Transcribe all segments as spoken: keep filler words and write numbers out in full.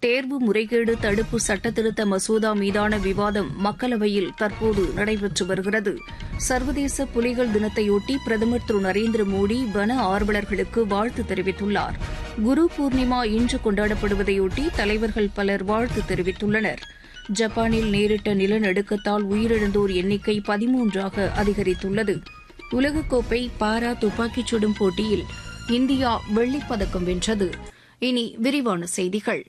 தேர்வு முறைகேடு தடுப்பு சட்டத்திருத்த மசோதா மீதான விவாதம் மக்களவையில் தற்போது நடைபெற்று வருகிறது. சர்வதேச புலிகள் தினத்தையொட்டி பிரதமர் திரு நரேந்திர மோடி வன ஆர்வலர்களுக்கு வாழ்த்து தெரிவித்துள்ளார். குரு பூர்ணிமா இன்று கொண்டாடப்படுவதையொட்டி தலைவர்கள் பலர் வாழ்த்து தெரிவித்துள்ளனர். ஜப்பானில் நேரிட்ட நிலநடுக்கத்தால் உயிரிழந்தோர் எண்ணிக்கை பதிமூன்றாக அதிகரித்துள்ளது. உலகக்கோப்பை பாரா துப்பாக்கிச் சுடும் போட்டியில் இந்தியா வெள்ளிப்பதக்கம் வென்றது. இனி விரிவான செய்திகள்.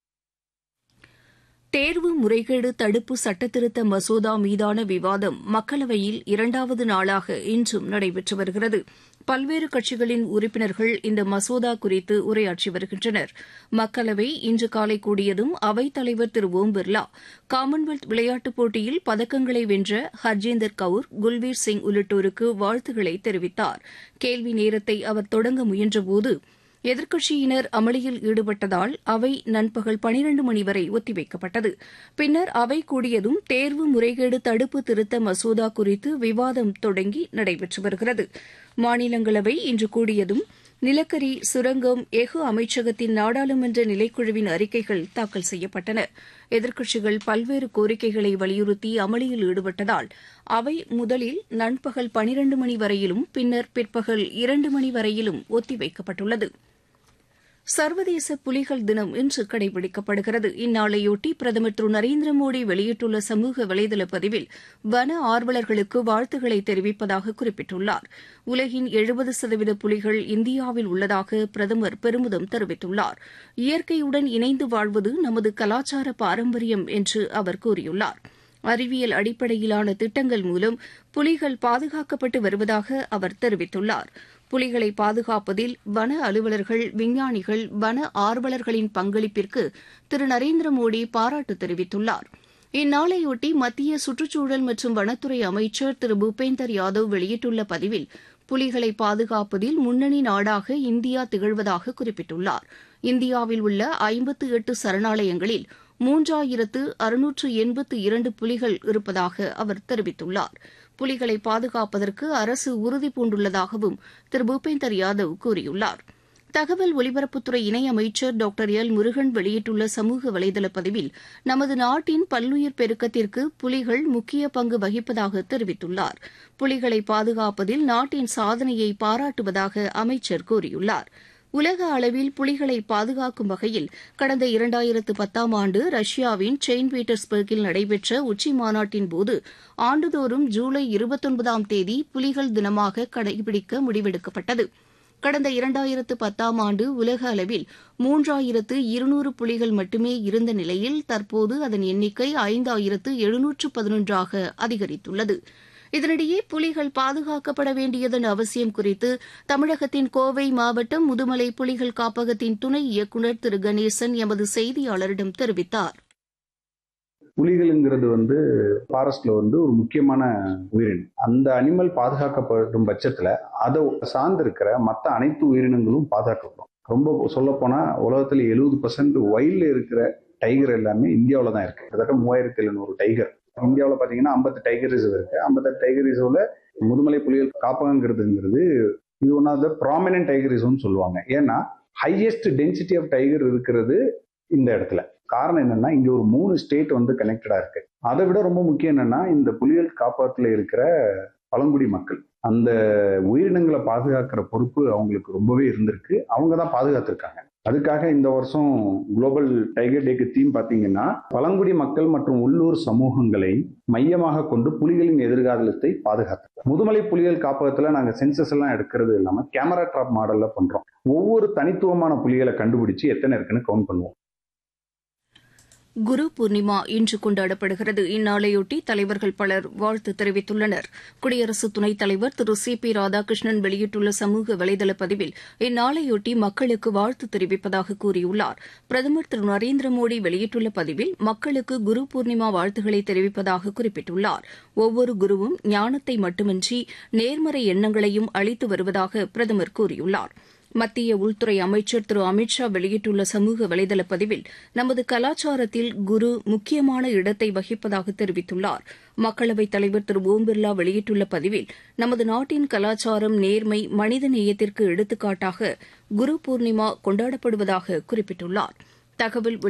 தேர்வு முறைகேடு தடுப்பு சட்டத்திருத்த மசோதா மீதான விவாதம் மக்களவையில் இரண்டாவது நாளாக இன்றும் நடைபெற்று வருகிறது. பல்வேறு கட்சிகளின் உறுப்பினர்கள் இந்த மசோதா குறித்து உரையாற்றி வருகின்றனர். மக்களவை இன்று காலை கூடியதும் அவைத் தலைவர் திரு ஓம் பிர்லா காமன்வெல்த் விளையாட்டுப் போட்டியில் பதக்கங்களை வென்ற ஹர்ஜேந்தர் கவுர், குல்வீர் சிங் உள்ளிட்டோருக்கு வாழ்த்துக்களை தெரிவித்தார். கேள்வி நேரத்தை அவர் தொடங்க முயன்றபோது எதிர்க்கட்சியினர் அமளியில் ஈடுபட்டதால் அவை நண்பகல் பனிரண்டு மணி வரை ஒத்திவைக்கப்பட்டது. பின்னர் அவை கூடியதும் தேர்வு முறைகேடு தடுப்பு திருத்த மசோதா குறித்து விவாதம் தொடங்கி நடைபெற்று வருகிறது. மாநிலங்களவை இன்று கூடியதும் நிலக்கரி, சுரங்கம், எஃகு அமைச்சகத்தின் நாடாளுமன்ற நிலைக்குழுவின் அறிக்கைகள் தாக்கல் செய்யப்பட்டன. எதிர்க்கட்சிகள் பல்வேறு கோரிக்கைகளை வலியுறுத்தி அமளியில் ஈடுபட்டதால் அவை முதலில் நண்பகல் பனிரண்டு மணி வரையிலும் பின்னர் பிற்பகல் இரண்டு மணி வரையிலும் ஒத்திவைக்கப்பட்டுள்ளது. சர்வதேச புலிகள் தினம் இன்று கடைபிடிக்கப்படுகிறது. இந்நாளையொட்டி பிரதமர் திரு நரேந்திர மோடி வெளியிட்டுள்ள சமூக வலைதள பதிவில் வன ஆர்வலர்களுக்கு வாழ்த்துக்களை தெரிவிப்பதாக குறிப்பிட்டுள்ளார். உலகின் எழுபது சதவீத புலிகள் இந்தியாவில் உள்ளதாக பிரதமர் பெருமிதம் தெரிவித்துள்ளார். இயற்கையுடன் இணைந்து வாழ்வது நமது கலாச்சார பாரம்பரியம் என்று அவர் கூறியுள்ளார். அறிவியல் அடிப்படையிலான திட்டங்கள் மூலம் புலிகள் பாதுகாக்கப்பட்டு வருவதாக அவர் தெரிவித்துள்ளார். புலிகளை பாதுகாப்பதில் வன அலுவலர்கள், விஞ்ஞானிகள், வன ஆர்வலர்களின் பங்களிப்பிற்கு திரு நரேந்திர மோடி பாராட்டு தெரிவித்துள்ளார். இந்நாளையொட்டி மத்திய சுற்றுச்சூழல் மற்றும் வனத்துறை அமைச்சர் திரு பூபேந்தர் யாதவ் வெளியிட்டுள்ள பதிவில் புலிகளை பாதுகாப்பதில் முன்னணி நாடாக இந்தியா திகழ்வதாக குறிப்பிட்டுள்ளார். இந்தியாவில் உள்ள ஐம்பத்து எட்டு சரணாலயங்களில் மூன்றாயிரத்து அறுநூற்று எண்பத்து இரண்டு புலிகள் இருப்பதாக அவர் தெரிவித்துள்ளார். புலிகளை பாதுகாப்பதற்கு அரசு உறுதிபூண்டுள்ளதாகவும் திரு பூபேந்தர் யாதவ் கூறியுள்ளார். தகவல் ஒலிபரப்புத்துறை இணையமைச்சர் டாக்டர் எல் முருகன் வெளியிட்டுள்ள சமூக வலைதள பதிவில் நமது நாட்டின் பல்லுயிர் பெருக்கத்திற்கு புலிகள் முக்கிய பங்கு வகிப்பதாக தெரிவித்துள்ளார். புலிகளை பாதுகாப்பதில் நாட்டின் சாதனையை பாராட்டுவதாக அமைச்சர் கூறியுள்ளார். உலக அளவில் புலிகளை பாதுகாக்கும் வகையில் கடந்த இரண்டாயிரத்து பத்தாம் ஆண்டு ரஷ்யாவின் செயின்ட் பீட்டர்ஸ்பர்கில் நடைபெற்ற உச்சி மாநாட்டின்போது ஆண்டுதோறும் ஜூலை இருபத்தொன்பதாம் தேதி புலிகள் தினமாக கடைபிடிக்க முடிவெடுக்கப்பட்டது. கடந்த இரண்டாயிரத்து பத்தாம் ஆண்டு உலக அளவில் மூன்றாயிரத்து இருநூறு புலிகள் மட்டுமே இருந்த நிலையில் தற்போது அதன் எண்ணிக்கை ஐந்தாயிரத்து எழுநூற்று பதினொன்றாக அதிகரித்துள்ளது. இதனிடையே புலிகள் பாதுகாக்கப்பட வேண்டியதன் அவசியம் குறித்து தமிழகத்தின் கோவை மாவட்டம் முதுமலை புலிகள் காப்பகத்தின் துணை இயக்குநர் திரு கணேசன் எமது செய்தியாளரிடம் தெரிவித்தார். புலிகள்ங்கிறது வந்து ஃபாரஸ்ட்ல வந்து ஒரு முக்கியமான உயிரினம். அந்த அனிமல் பாதுகாக்கப்படும் பட்சத்துல அதை சார்ந்திருக்கிற மற்ற அனைத்து உயிரினங்களும் பாதுகாக்கப்படும். ரொம்ப சொல்ல போனா உலகத்துல எழுபது பர்சன்ட் வைல்ட்ல இருக்கிற டைகர் எல்லாமே இந்தியாவில தான் இருக்கு. கிட்டத்தட்ட மூவாயிரத்தி எழுநூறு டைகர் இந்தியாவில் பாத்தீங்கன்னா ஐம்பத்து டைகர் ரிசர்வ் இருக்கு. ஐம்பத்தெட்டு டைகர் ரிசர்வ்ல முதுமலை புலிகள் காப்பகங்கிறதுங்கிறது இது one of the prominent tiger ரிசர்வ்னு சொல்லுவாங்க. ஏன்னா ஹையஸ்ட் டென்சிட்டி ஆஃப் டைகர் இருக்கிறது இந்த இடத்துல. காரணம் என்னன்னா இங்க ஒரு மூணு ஸ்டேட் வந்து கனெக்டடா இருக்கு. அதை விட ரொம்ப முக்கியம் என்னன்னா இந்த புலிகள் காப்பகத்துல இருக்கிற பழங்குடி மக்கள் அந்த உயிரினங்களை பாதுகாக்கிற பொறுப்பு அவங்களுக்கு ரொம்பவே இருந்திருக்கு. அவங்க தான் பாதுகாத்திருக்காங்க. அதுக்காக இந்த வருஷம் குளோபல் டைகர் டேக்கு தீம் பாத்தீங்கன்னா பழங்குடி மக்கள் மற்றும் உள்ளூர் சமூகங்களை மையமாக கொண்டு புலிகளின் எதிர்காலத்தை பாதுகாத்து முதுமலை புலிகள் காப்பகத்துல நாங்க சென்சஸ் எல்லாம் எடுக்கிறது இல்லாம கேமரா டிராப் மாடல்ல பண்றோம். ஒவ்வொரு தனித்துவமான புலிகளை கண்டுபிடிச்சு எத்தனை இருக்குன்னு கவுண்ட் பண்ணுவோம். குரு பூர்ணிமா இன்று கொண்டாடப்படுகிறது. இந்நாளையொட்டி தலைவர்கள் பலர் வாழ்த்து தெரிவித்துள்ளனர். குடியரசு துணைத் தலைவர் திரு சி பி ராதாகிருஷ்ணன் வெளியிட்டுள்ள சமூக வலைதள பதிவில் இந்நாளையொட்டி மக்களுக்கு வாழ்த்து தெரிவிப்பதாக கூறியுள்ளார். பிரதமர் திரு நரேந்திர மோடி வெளியிட்டுள்ள பதிவில் மக்களுக்கு குரு பூர்ணிமா வாழ்த்துக்களை தெரிவிப்பதாக குறிப்பிட்டுள்ளார். ஒவ்வொரு குருவும் ஞானத்தை மட்டுமின்றி நேர்மறை எண்ணங்களையும் அளித்து வருவதாக பிரதமர் கூறியுள்ளார். மத்திய உள்துறை அமைச்சர் திரு அமித் ஷா வெளியிட்டுள்ள சமூக வலைதள பதிவில் நமது கலாச்சாரத்தில் குரு முக்கியமான இடத்தை வகிப்பதாக தெரிவித்துள்ளார். மக்களவைத் தலைவர் திரு ஓம் பிர்லா வெளியிட்டுள்ள பதிவில் நமது நாட்டின் கலாச்சாரம், நேர்மை, மனித நேயத்திற்கு எடுத்துக்காட்டாக குரு பூர்ணிமா கொண்டாடப்படுவதாக குறிப்பிட்டுள்ளார். தகவல்